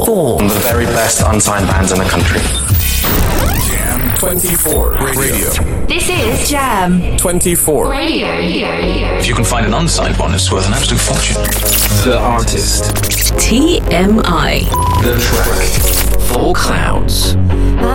24. The very best unsigned bands in the country. Jam 24 Radio. This is Jam 24 Radio. If you can find an unsigned one, it's worth an absolute fortune. The artist. TMI. The track. Four Clouds.